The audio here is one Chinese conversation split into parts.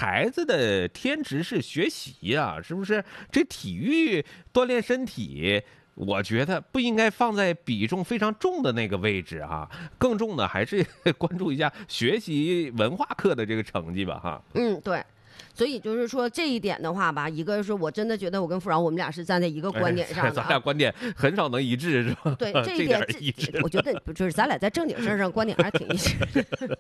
孩子的天职是学习呀，是不是？这体育锻炼身体，我觉得不应该放在比重非常重的那个位置啊，更重的还是关注一下学习文化课的这个成绩吧哈。 对。所以就是说这一点的话吧，一个是我真的觉得我跟富饶我们俩是站在一个观点上的， 咱俩观点很少能一致，是吧？ 对，这一点一致， 我觉得就是咱俩在正经事儿上观点还挺一致的。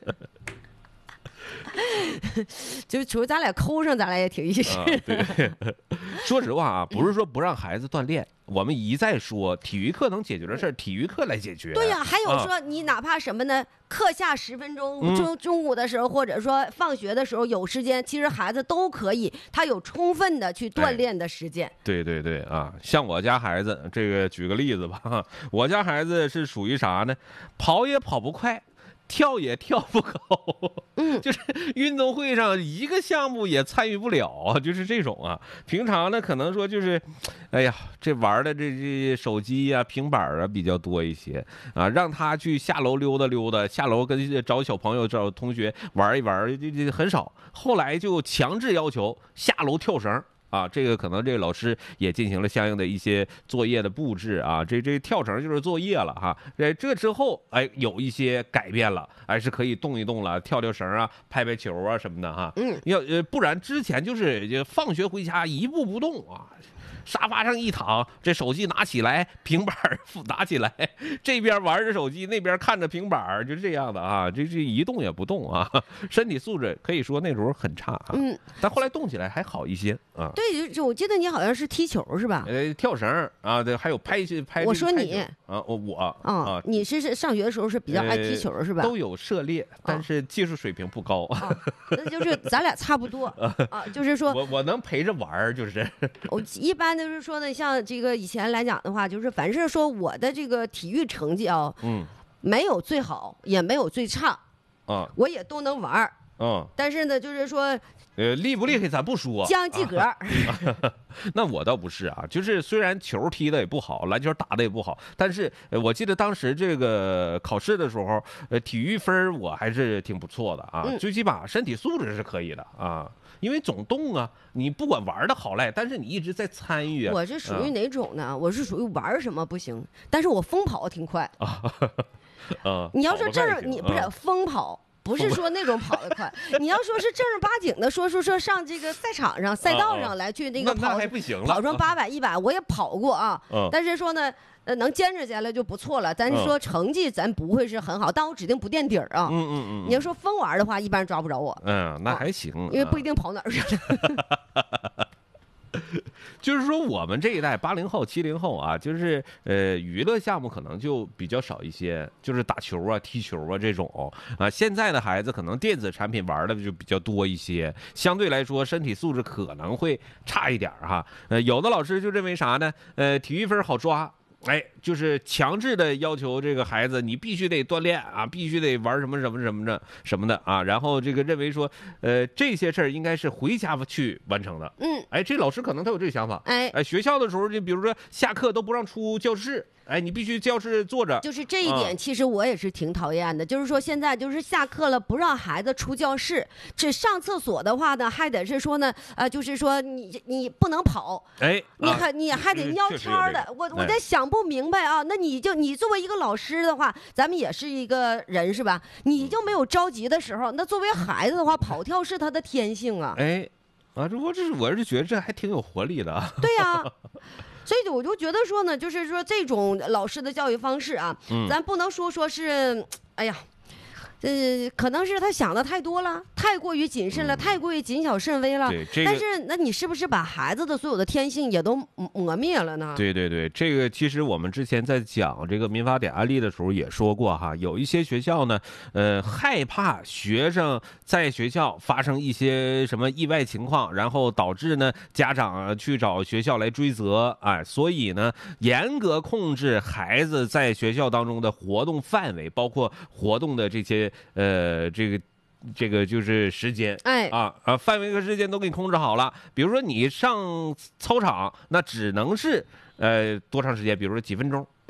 就除了咱俩抠上，咱俩也挺一致。 对，说实话啊，不是说不让孩子锻炼，我们一再说体育课能解决的事儿，体育课来解决。 对呀，还有说你哪怕什么呢？课下10分钟，中午的时候，或者说放学的时候有时间，其实孩子都可以，他有充分的去锻炼的时间。 对对对啊，像我家孩子，这个举个例子吧，我家孩子是属于啥呢？跑也跑不快。跳也跳不高，就是运动会上一个项目也参与不了，就是这种啊。平常呢，可能说就是，哎呀，这玩的这手机啊、平板啊比较多一些啊，让他去下楼溜达溜达，下楼跟找小朋友、找同学玩一玩，这很少。后来就强制要求下楼跳绳。啊，这个可能这个老师也进行了相应的一些作业的布置啊，这跳绳就是作业了哈。这之后，哎，有一些改变了，还是可以动一动了，跳绳啊，拍拍球啊什么的哈。不然之前就是放学回家一步不动啊。沙发上一躺，这手机拿起来，平板拿起来，这边玩着手机，那边看着平板，就这样的啊，这一动也不动啊，身体素质可以说那时候很差啊，但后来动起来还好一些啊。 对，就我记得你好像是踢球是吧？ 跳绳啊，对，还有拍。 我说你啊，我你是上学的时候是比较爱踢球是吧？ 都有涉猎，但是技术水平不高。 那就是咱俩差不多啊，就是说我能陪着玩，就是。 我一般就是说呢，像这个以前来讲的话，就是凡是说我的这个体育成绩啊，没有最好，也没有最差，我也都能玩但是呢，就是说， 厉不厉害咱不说， 将及格。 那我倒不是啊，就是虽然球踢的也不好，篮球打的也不好，但是我记得当时这个考试的时候，体育分我还是挺不错的啊，最起码身体素质是可以的啊。因为总动啊，你不管玩的好赖，但是你一直在参与。 我是属于哪种呢？我是属于玩什么不行，但是我疯跑挺快。你要说你不是疯跑。不是说那种跑得快，你要说是正儿八经的说上这个赛场上、赛道上来去那个跑， 还不行了。 跑上800、100，我也跑过啊。但是说呢，能坚持下来就不错了。咱说成绩咱不会是很好，但我指定不垫底儿啊。你要说疯玩的话，一般人抓不着我。 那还行， 因为不一定跑哪儿去了。 就是说，我们这一代80后、70后啊，就是娱乐项目可能就比较少一些，就是打球啊、踢球啊这种啊。现在的孩子可能电子产品玩的就比较多一些，相对来说身体素质可能会差一点哈。有的老师就认为啥呢？体育分好抓。哎，就是强制的要求这个孩子，你必须得锻炼啊，必须得玩什么的啊，然后这个认为说，这些事儿应该是回家去完成的。哎，这老师可能他有这个想法。哎，学校的时候就比如说下课都不让出教室。哎，你必须教室坐着。就是这一点，其实我也是挺讨厌的。就是说，现在就是下课了，不让孩子出教室，这上厕所的话呢，还得是说呢，就是说你不能跑， 哎， 你还得尿天的。我在想不明白啊，那你作为一个老师的话，咱们也是一个人是吧？你就没有着急的时候？那作为孩子的话，跑跳是他的天性啊。 哎，我是觉得这还挺有活力的。 对呀。所以我就觉得说呢，就是说这种老师的教育方式啊，咱不能说是，哎呀，可能是他想的太多了，太过于谨慎了，太过于谨小慎微了。但是那你是不是把孩子的所有的天性也都磨灭了呢？ 对，这个其实我们之前在讲这个民法典案例的时候也说过哈，有一些学校呢，害怕学生在学校发生一些什么意外情况，然后导致呢家长去找学校来追责，哎，所以呢严格控制孩子在学校当中的活动范围，包括活动的这些这个就是时间，范围和时间都给你控制好了。比如说你上操场，那只能是多长时间？比如说几分钟啊，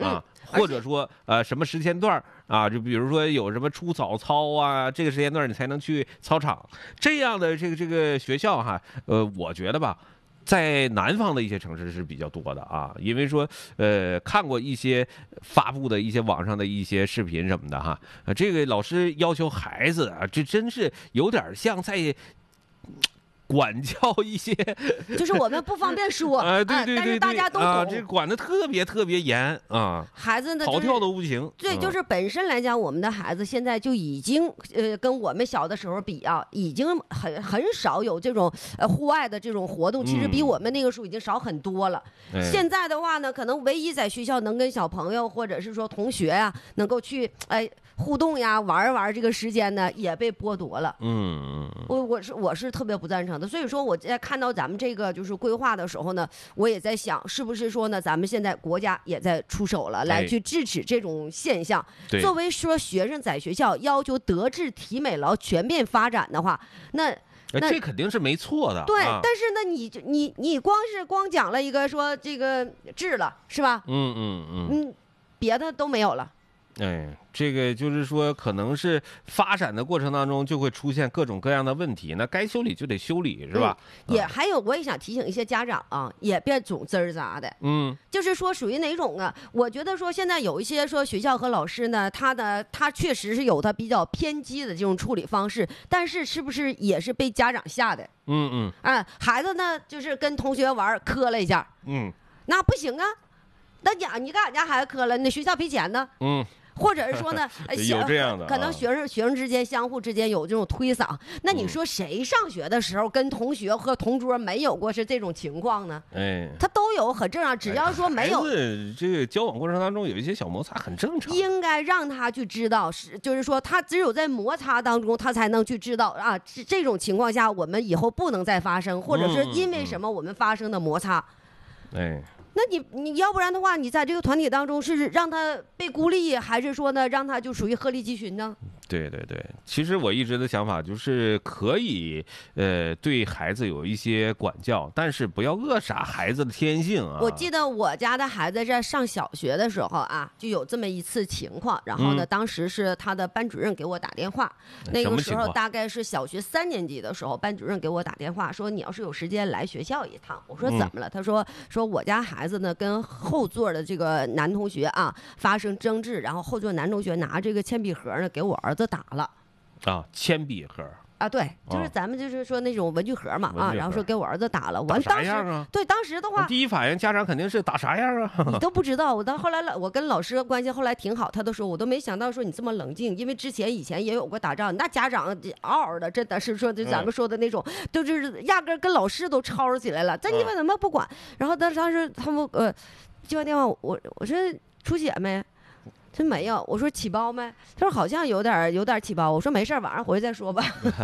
或者说什么时间段啊，就比如说有什么出早操啊，这个时间段你才能去操场，这样的这个学校哈，我觉得吧。在南方的一些城市是比较多的啊，因为说看过一些发布的一些网上的一些视频什么的哈，这个老师要求孩子啊，这真是有点像在管教一些， 就是我们不方便说， 对，但是大家都懂， 这管得特别严啊， 孩子呢跑跳都不行。 对，就是本身来讲，我们的孩子现在就已经跟我们小的时候比啊，已经很少有这种户外的这种活动，其实比我们那个时候已经少很多了。现在的话呢，可能唯一在学校能跟小朋友或者是说同学啊，能够去互动呀，玩一玩，这个时间呢也被剥夺了。我是特别不赞成的。所以说我在看到咱们这个就是规划的时候呢，我也在想，是不是说呢，咱们现在国家也在出手了，来去制止这种现象。作为说学生在学校要求德智体美劳全面发展的话，那这肯定是没错的。 对，但是呢，你光讲了一个说这个治了，是吧？别的都没有了。 这个就是说，可能是发展的过程当中就会出现各种各样的问题，那该修理就得修理，是吧？ 还有，我也想提醒一些家长啊，也别总滋儿杂的。就是说属于哪种啊？我觉得说现在有一些说学校和老师呢，他确实是有他比较偏激的这种处理方式，但是是不是也是被家长吓的？孩子呢就是跟同学玩磕了一下，那不行啊，那你跟俺家孩子磕了，那学校赔钱呢？或者是说呢， 有这样的， 可能学生之间相互之间有这种推搡，那你说谁上学的时候跟同学和同桌没有过是这种情况呢？他都有，很正常。只要说没有， 这个交往过程当中有一些小摩擦，很正常。 应该让他去知道，就是说他只有在摩擦当中，他才能去知道啊，这种情况下我们以后不能再发生，或者是因为什么我们发生的摩擦。那你要不然的话，你在这个团体当中是让他被孤立，还是说呢让他就属于鹤立鸡群呢？ 对，其实我一直的想法就是可以对孩子有一些管教，但是不要扼杀孩子的天性啊。 我记得我家的孩子在上小学的时候啊，就有这么一次情况，然后呢当时是他的班主任给我打电话，那个时候大概是小学3年级的时候，班主任给我打电话说你要是有时间来学校一趟。我说怎么了？他说我家孩子呢跟后座的这个男同学啊发生争执，然后后座男同学拿这个铅笔盒呢给我儿子打了。 铅笔盒啊，对，就是咱们就是说那种文具盒嘛然后说给我儿子打了， 完当时对当时的话， 第一反应家长肯定是打啥样啊？ 你都不知道。我到后来我跟老师关系后来挺好，他都说我都没想到说你这么冷静，因为以前也有过打仗，那家长嗷嗷的，真的是说咱们说的那种，就是压根跟老师都吵吵起来了，这你们怎么不管？然后当时他们接完电话，我说出血没？真没有。我说起包没？他说好像有点起包。我说没事，晚上回去再说吧。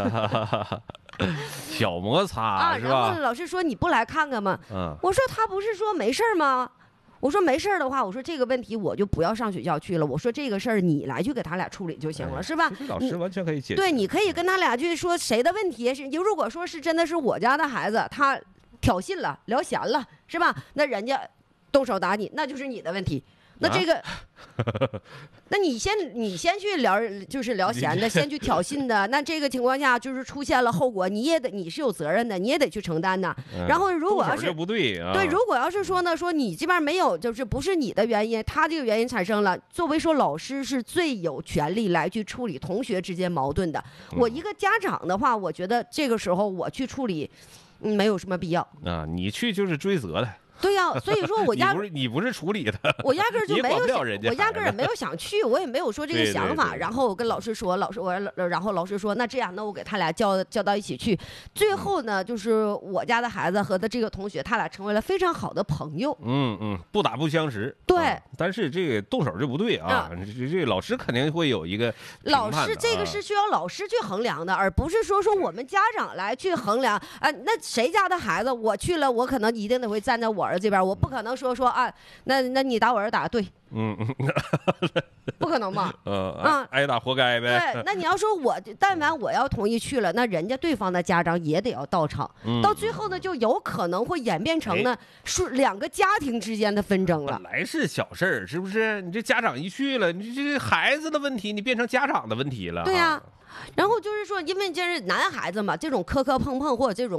小摩擦是吧？ 然后老师说你不来看看吗？我说他不是说没事吗？我说没事的话，我说这个问题我就不要上学校去了。我说这个事儿你来去给他俩处理就行了，是吧？ 老师完全可以解决。 对，你可以跟他俩去说谁的问题是。如果说是真的是我家的孩子，他挑衅了、聊闲了，是吧？那人家动手打你，那就是你的问题。那这个，那你先去聊，就是聊闲的，先去挑衅的。那这个情况下就是出现了后果，你是有责任的，你也得去承担的。然后如果要是不对啊， 对，如果要是说呢，说你这边没有，就是不是你的原因，他这个原因产生了，作为说老师是最有权利来去处理同学之间矛盾的。我一个家长的话，我觉得这个时候我去处理，没有什么必要啊。你去就是追责的。 对呀，所以说我你不是处理的， 我压根儿就没有我压根儿也没有想去，我也没有说这个想法。然后我跟老师说，然后老师说那这样，那我给他俩叫到一起去。最后呢，就是我家的孩子和他这个同学，他俩成为了非常好的朋友。 不打不相识。 对， 但是这个动手就不对啊。这老师肯定会有一个老师，这个是需要老师去衡量的，而不是说我们家长来去衡量。那谁家的孩子我去了，我可能一定得会站在我儿子这边，我不可能说啊，那你打我儿子打对，不可能吧？ 挨打活该呗。 对，那你要说但凡我要同意去了，那人家对方的家长也得要到场，到最后呢，就有可能会演变成呢两个家庭之间的纷争了。 本来是小事儿，是不是？你这家长一去了，你这孩子的问题，你变成家长的问题了。 对呀。然后就是说，因为这是男孩子嘛，这种磕磕碰碰或者这种